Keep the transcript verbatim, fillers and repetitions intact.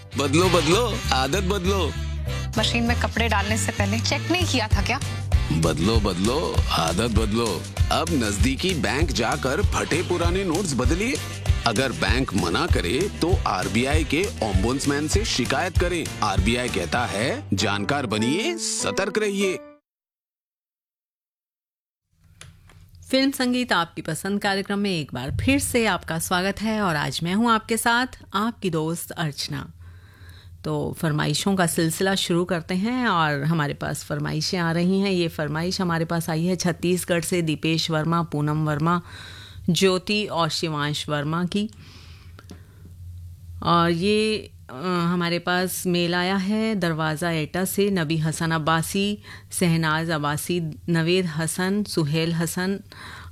बदलो बदलो आदत बदलो। मशीन में कपड़े डालने से पहले चेक नहीं किया था क्या? बदलो बदलो आदत बदलो। अब नजदीकी बैंक जाकर फटे पुराने नोट्स बदलिए। अगर बैंक मना करे तो आरबीआई के ओम्बुड्समैन से शिकायत करें। आरबीआई कहता है जानकार बनिए, सतर्क रहिए। फिल्म संगीत आपकी पसंद कार्यक्रम में एक बार फिर से आपका स्वागत है और आज मैं हूं आपके साथ आपकी दोस्त अर्चना। तो फरमाइशों का सिलसिला शुरू करते हैं और हमारे पास फरमाइशें आ रही हैं। ये फरमाइश हमारे पास आई है छत्तीसगढ़ से दीपेश वर्मा, पूनम वर्मा, ज्योति और शिवांश वर्मा की। और ये आ, हमारे पास मेल आया है दरवाज़ा एटा से नबी हसन अब्बासी, शहनाज अब्बासी, नवेद हसन, सुहेल हसन